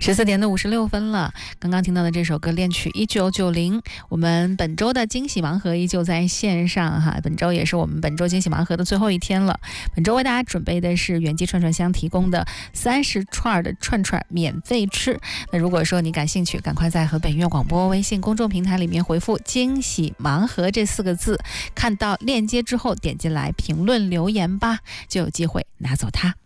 14:56了，刚刚听到的这首歌恋曲1990，我们本周的惊喜盲盒依旧在线上哈，本周也是我们本周惊喜盲盒的最后一天了。本周为大家准备的是原记串串香提供的30串的串串免费吃。那如果说你感兴趣，赶快在和本院广播微信公众平台里面回复惊喜盲盒这4个字，看到链接之后点进来评论留言吧，就有机会拿走它。